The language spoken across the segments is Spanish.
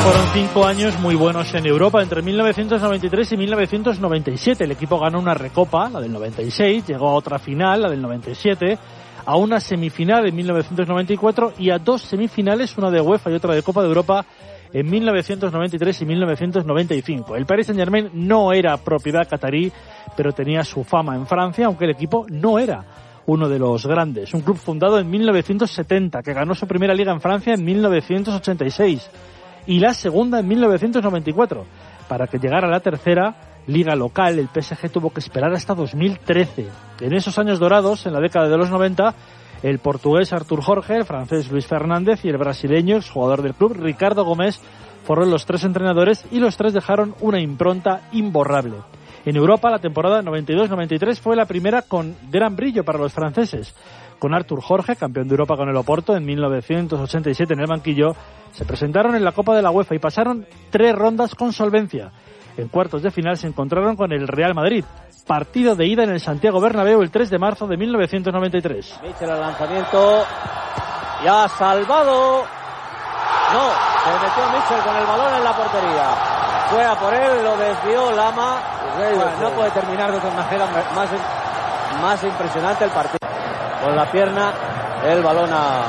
Fueron 5 años muy buenos en Europa, entre 1993 y 1997. El equipo ganó una recopa, la del 96, llegó a otra final, la del 97, a una semifinal en 1994 y a 2 semifinales, una de UEFA y otra de Copa de Europa, en 1993 y 1995. El Paris Saint-Germain no era propiedad catarí, pero tenía su fama en Francia, aunque el equipo no era uno de los grandes. Un club fundado en 1970, que ganó su primera liga en Francia en 1986 y la segunda en 1994. Para que llegara a la tercera liga local, el PSG tuvo que esperar hasta 2013. En esos años dorados, en la década de los 90, el portugués Artur Jorge, el francés Luis Fernández y el brasileño, exjugador del club, Ricardo Gómez, fueron los 3 entrenadores y los 3 dejaron una impronta imborrable. En Europa, la temporada 92-93 fue la primera con gran brillo para los franceses. Con Artur Jorge, campeón de Europa con el Oporto en 1987 en el banquillo, se presentaron en la Copa de la UEFA y pasaron 3 rondas con solvencia. En cuartos de final se encontraron con el Real Madrid. Partido de ida en el Santiago Bernabéu el 3 de marzo de 1993. Michel al lanzamiento. Y ha salvado. No, se metió Michel con el balón en la portería. Fue a por él, lo desvió Lama. Bueno, no puede terminar de otra manera más impresionante el partido. Con la pierna, el balón a...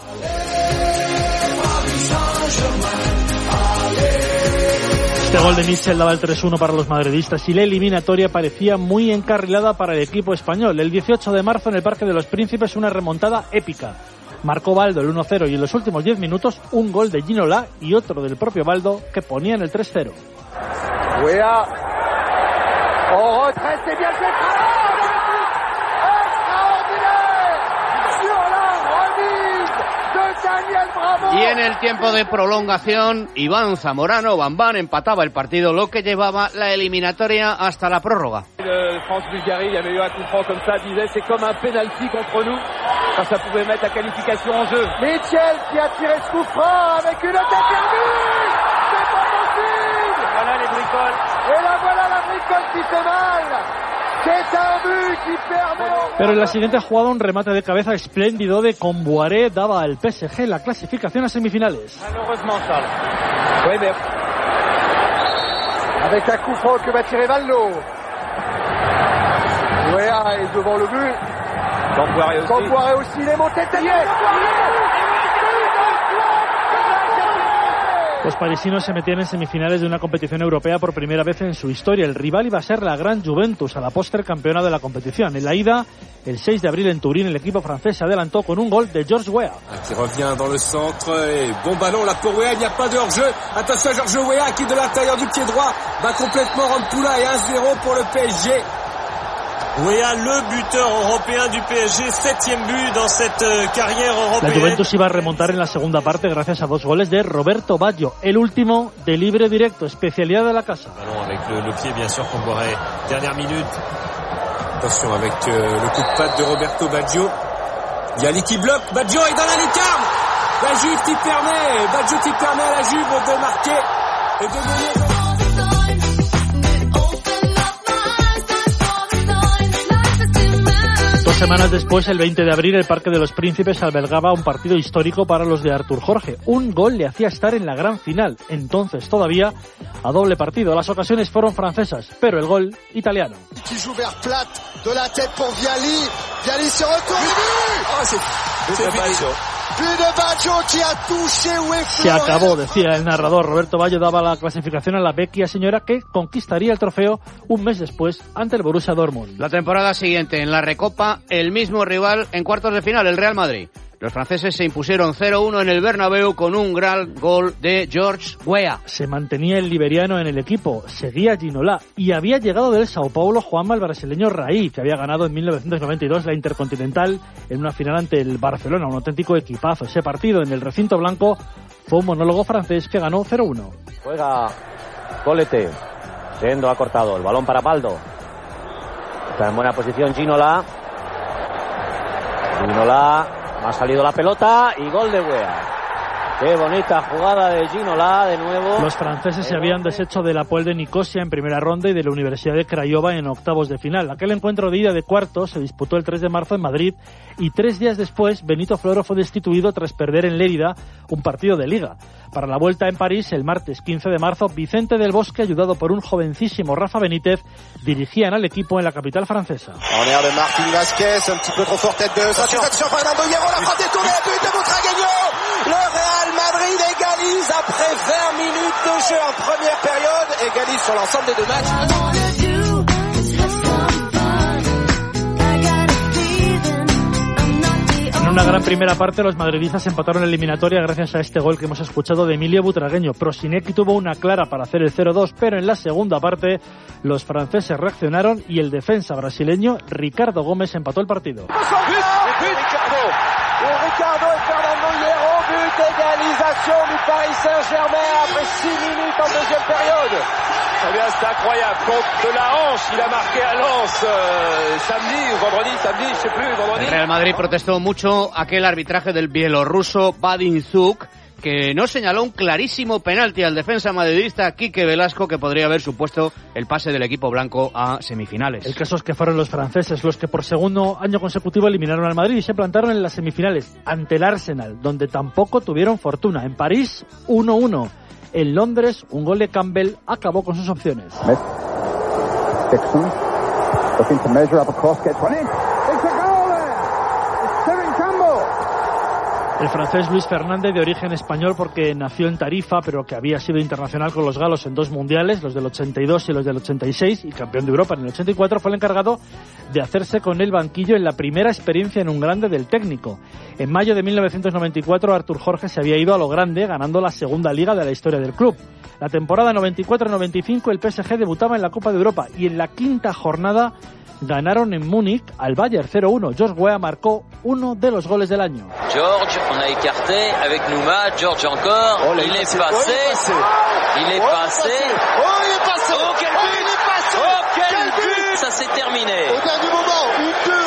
Este gol de Michel daba el 3-1 para los madridistas y la eliminatoria parecía muy encarrilada para el equipo español. El 18 de marzo en el Parque de los Príncipes, una remontada épica. Marcó Baldo el 1-0 y en los últimos 10 minutos un gol de Ginola y otro del propio Baldo que ponían el 3-0. Weah. Oh, c'est bien fait. Y en el tiempo de prolongación, Iván Zamorano, Bambán, empataba el partido, lo que llevaba la eliminatoria hasta la prórroga. France-Bulgarie, il y avait eu un coup franc comme ça, disait c'est comme un penalty contre nous, quand ça pouvait mettre la qualification en jeu. Michel qui a tiré ce coup franc avec une tête perdue. C'est pas possible. Voilà les bricoles. Et là voilà la bricole qui fait mal. Pero en la siguiente jugada un remate de cabeza espléndido de Comboiré daba al PSG la clasificación a semifinales. Avec un coup franc que va tirer Vallo. Weah est devant le but. Comboiré aussi, il est monté tête. Los parisinos se metían en semifinales de una competición europea por primera vez en su historia. El rival iba a ser la gran Juventus, a la postre campeona de la competición. En la ida, el 6 de abril en Turín, el equipo francés se adelantó con un gol de Georges Weah. Qui revient dans le centre et bon ballon là pour Weah, il n'y a pas de hors-jeu. Attention à Georges Weah qui de l'intérieur du pied droit va complètement rendre Poula et 1-0 pour le PSG. Weah, le buteur européen du PSG, 7e but dans cette carrière européenne. La Juventus iba a remontar en la segunda parte gracias a 2 goles de Roberto Baggio, el último de libre directo, especialidad de la casa. Ballon avec le pied bien sûr Comboiré, dernière minute. Attention avec le coup de patte de Roberto Baggio. Il y a Ali qui bloque, Baggio est dans la lucarne. La Juve qui permet, Baggio qui permet à la Juve de marquer et de mener... 2 semanas después, el 20 de abril, el Parque de los Príncipes albergaba un partido histórico para los de Artur Jorge. Un gol le hacía estar en la gran final, entonces todavía a doble partido. Las ocasiones fueron francesas, pero el gol italiano. Se acabó, decía el narrador. Roberto Baggio daba la clasificación a la vecchia señora que conquistaría el trofeo un mes después ante el Borussia Dortmund. La temporada siguiente, en la Recopa, el mismo rival en cuartos de final, el Real Madrid. Los franceses se impusieron 0-1 en el Bernabéu con un gran gol de Georges Weah. Se mantenía el liberiano en el equipo, seguía Ginola y había llegado del Sao Paulo Juanma, el brasileño Raí, que había ganado en 1992 la Intercontinental en una final ante el Barcelona, un auténtico equipazo. Ese partido en el recinto blanco fue un monólogo francés que ganó 0-1. Juega Colete, Sendo ha cortado, el balón para Baldo. Está en buena posición Ginola. Ha salido la pelota y gol de Weah. Qué bonita jugada de Ginola de nuevo. Los franceses se habían deshecho del Apoel de Nicosia en primera ronda y de la Universidad de Craiova en octavos de final. Aquel encuentro de ida de cuartos se disputó el 3 de marzo en Madrid y 3 días después Benito Floro fue destituido tras perder en Lérida un partido de liga. Para la vuelta en París, el martes 15 de marzo, Vicente del Bosque, ayudado por un jovencísimo Rafa Benítez, dirigían al equipo en la capital francesa. En air de Martín Vázquez, un petit peu trop fort, tête de satisfaction, Fernando Hierro, la frappe détournée, but de Butragueño. Le Real Madrid égalise après 20 minutes de jeu en première période, égalise sur l'ensemble des deux matchs. En una gran primera parte, los madridistas empataron la eliminatoria gracias a este gol que hemos escuchado de Emilio Butragueño. Prosinecki tuvo una clara para hacer el 0-2, pero en la segunda parte los franceses reaccionaron y el defensa brasileño Ricardo Gómez empató el partido. Ricardo y Fernando Hierro, but d'égalisation du Paris Saint-Germain après 6 minutes en deuxième période. Eh bien, c'est incroyable. Contre de la hanche, il a marqué à Lens samedi ou vendredi, je sais plus, vendredi. El Real Madrid protestó mucho aquel arbitraje del bielorruso Vadim Zuk, que no señaló un clarísimo penalti al defensa madridista Quique Velasco, que podría haber supuesto el pase del equipo blanco a semifinales. El caso es que fueron los franceses los que por segundo año consecutivo eliminaron al Madrid y se plantaron en las semifinales ante el Arsenal, donde tampoco tuvieron fortuna. En París, 1-1. En Londres, un gol de Campbell acabó con sus opciones. Smith. Dixon. Looking to measure up across, gets one in. It's a goal there. It's Kevin Campbell. El francés Luis Fernández, de origen español porque nació en Tarifa, pero que había sido internacional con los galos en 2 mundiales, los del 82 y los del 86, y campeón de Europa en el 84, fue el encargado de hacerse con el banquillo en la primera experiencia en un grande del técnico. En mayo de 1994, Artur Jorge se había ido a lo grande, ganando la segunda liga de la historia del club. La temporada 94-95 el PSG debutaba en la Copa de Europa y en la quinta jornada ganaron en Múnich al Bayern 0-1. George Weah marcó uno de los goles del año. George, on a écarté avec Nouma, George encore, il est passé, il est passé, oh quel but, oh quel but, ça s'est terminé. Au dernier moment, 1-2.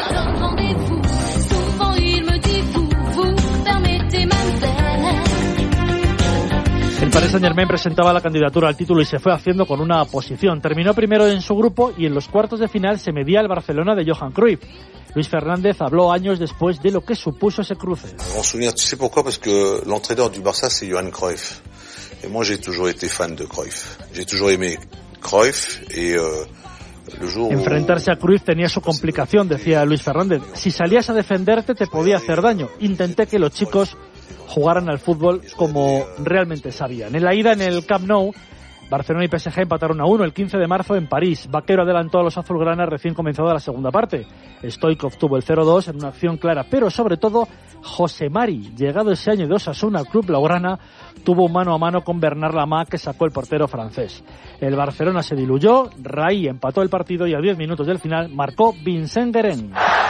El Paris Saint-Germain presentaba la candidatura al título y se fue haciendo con una posición. Terminó primero en su grupo y en los cuartos de final se medía al Barcelona de Johan Cruyff. Luis Fernández habló años después de lo que supuso ese cruce. Mon souvenir, tu sais pourquoi? Parce que l'entraîneur du Barça, c'est Johan Cruyff. Et moi, j'ai toujours été fan de Cruyff. J'ai toujours aimé Cruyff et le jour où... Enfrentarse a Cruyff tenía su complicación, decía Luis Fernández. Si salías a defenderte te podía hacer daño. Intenté que los chicos jugaran al fútbol como realmente sabían. En la ida en el Camp Nou, Barcelona y PSG empataron a 1 el 15 de marzo en París. Vaquero adelantó a los azulgranas recién comenzada la segunda parte. Stoichkov tuvo el 0-2 en una acción clara, pero sobre todo José Mari, llegado ese año de Osasuna al club blaugrana, tuvo un mano a mano con Bernard Lama, que sacó el portero francés. El Barcelona se diluyó, Rai empató el partido y a 10 minutos del final marcó Vincent Guérin.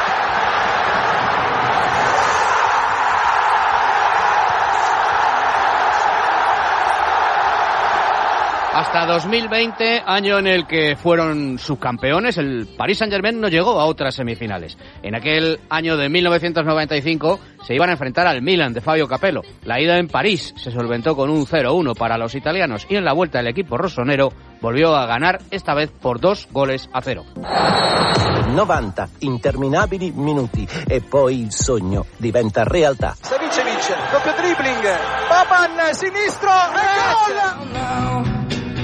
Hasta 2020, año en el que fueron subcampeones, el Paris Saint-Germain no llegó a otras semifinales. En aquel año de 1995 se iban a enfrentar al Milan de Fabio Capello. La ida en París se solventó con un 0-1 para los italianos y en la vuelta el equipo rossonero volvió a ganar, esta vez por 2-0. 90 interminabili minuti e poi il sogno diventa realtà. Savicevic, doppio dribbling, Boban, sinistro, e gol!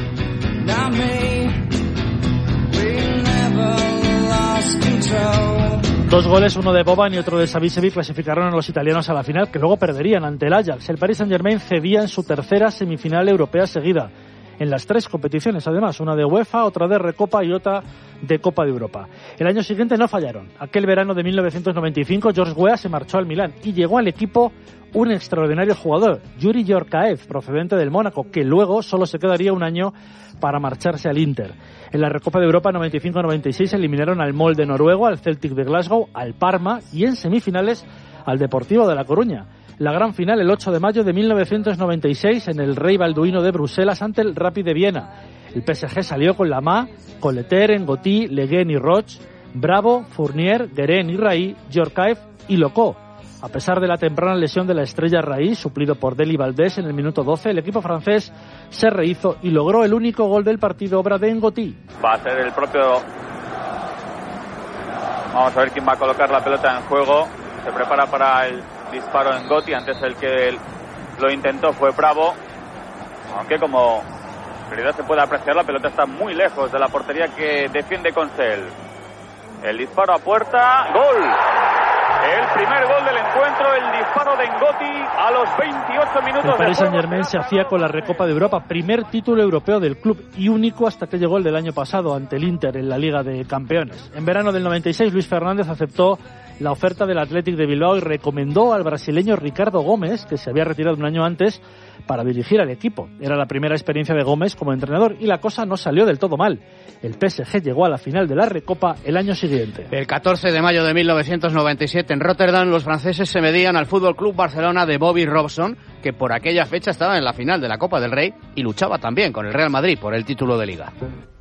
Dos goles, uno de Boban y otro de Savicevic, clasificaron a los italianos a la final, que luego perderían ante el Ajax. El Paris Saint-Germain cedía en su tercera semifinal europea seguida, en las 3 competiciones además, una de UEFA, otra de Recopa y otra de Copa de Europa. El año siguiente no fallaron. Aquel verano de 1995 George Weah se marchó al Milán y llegó al equipo un extraordinario jugador, Yuri Yorkaev, procedente del Mónaco, que luego solo se quedaría un año para marcharse al Inter. En la Recopa de Europa 95-96 eliminaron al Molde noruego, al Celtic de Glasgow, al Parma y en semifinales al Deportivo de La Coruña. La gran final el 8 de mayo de 1996 en el Rey Balduino de Bruselas ante el Rapid de Viena. El PSG salió con Lamá, con Leter, Ngoti, Leguen y Roch, Bravo, Fournier, Guérin y Rai, Yorkaev y Locó. A pesar de la temprana lesión de la estrella Rai, suplido por Deli Valdés en el minuto 12, el equipo francés se rehizo y logró el único gol del partido, obra de Ngoti. Va a ser el propio... Vamos a ver quién va a colocar la pelota en juego. Se prepara para el disparo en Ngoti, antes el que lo intentó, fue bravo, aunque como en realidad se puede apreciar, la pelota está muy lejos de la portería que defiende Consell. El disparo a puerta, gol. El primer gol del encuentro, el disparo de Ngoti a los 28 minutos. El Paris Saint-Germain se hacía con la Recopa de Europa, primer título europeo del club y único hasta que llegó el del año pasado ante el Inter en la Liga de Campeones. En verano del 96, Luis Fernández aceptó la oferta del Athletic de Bilbao y recomendó al brasileño Ricardo Gómez, que se había retirado un año antes, para dirigir al equipo. Era la primera experiencia de Gómez como entrenador y la cosa no salió del todo mal. El PSG llegó a la final de la Recopa el año siguiente. El 14 de mayo de 1997 en Rotterdam los franceses se medían al Fútbol Club Barcelona de Bobby Robson, que por aquella fecha estaba en la final de la Copa del Rey y luchaba también con el Real Madrid por el título de Liga.